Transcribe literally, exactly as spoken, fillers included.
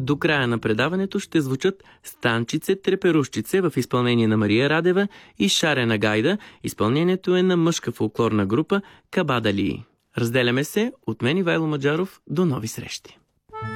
До края на предаването ще звучат Станчице Треперушчице в изпълнение на Мария Радева и Шарена Гайда. Изпълнението е на мъжка фолклорна група Кабадалии. Разделяме се, от мен Ивайло Маджаров, до нови срещи.